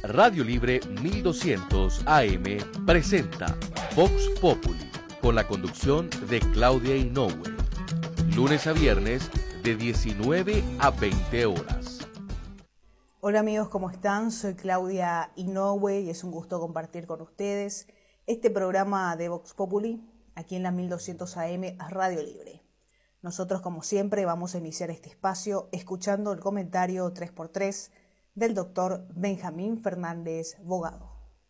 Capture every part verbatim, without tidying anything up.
Radio Libre mil doscientos A M presenta Vox Populi, con la conducción de Claudia Inoue. Lunes a viernes de diecinueve a veinte horas. Hola amigos, ¿cómo están? Soy Claudia Inoue y es un gusto compartir con ustedes este programa de Vox Populi aquí en la mil doscientos A M Radio Libre. Nosotros, como siempre, vamos a iniciar este espacio escuchando el comentario tres por tres del doctor Benjamín Fernández Bogado.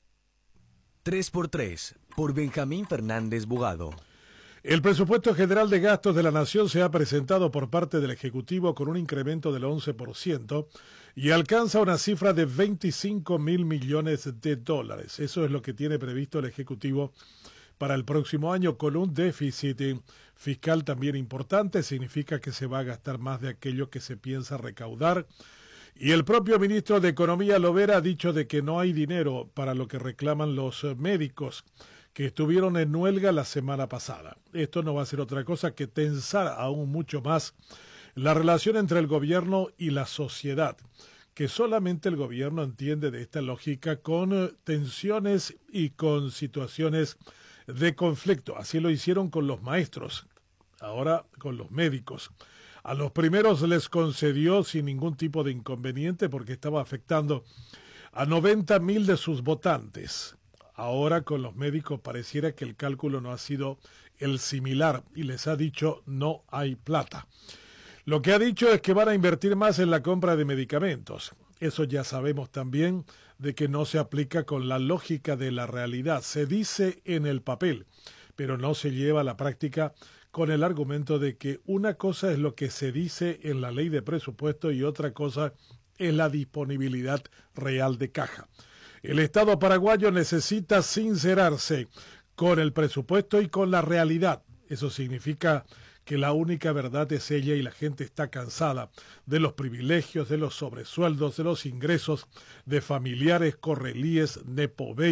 tres por tres, por Benjamín Fernández Bogado. El presupuesto general de gastos de la Nación se ha presentado por parte del Ejecutivo con un incremento del once por ciento y alcanza una cifra de veinticinco mil millones de dólares. Eso es lo que tiene previsto el Ejecutivo para el próximo año, con un déficit fiscal también importante. Significa que se va a gastar más de aquello que se piensa recaudar. Y el propio ministro de Economía, Lovera, ha dicho de que no hay dinero para lo que reclaman los médicos que estuvieron en huelga la semana pasada. Esto no va a ser otra cosa que tensar aún mucho más la relación entre el gobierno y la sociedad, que solamente el gobierno entiende de esta lógica con tensiones y con situaciones de conflicto. Así lo hicieron con los maestros, ahora con los médicos. A los primeros les concedió sin ningún tipo de inconveniente porque estaba afectando a noventa mil de sus votantes. Ahora con los médicos pareciera que el cálculo no ha sido el similar y les ha dicho no hay plata. Lo que ha dicho es que van a invertir más en la compra de medicamentos. Eso ya sabemos también de que no se aplica con la lógica de la realidad. Se dice en el papel, pero no se lleva a la práctica con el argumento de que una cosa es lo que se dice en la ley de presupuesto y otra cosa es la disponibilidad real de caja. El Estado paraguayo necesita sincerarse con el presupuesto y con la realidad. Eso significa que la única verdad es ella y la gente está cansada de los privilegios, de los sobresueldos, de los ingresos de familiares, correlíes, nepo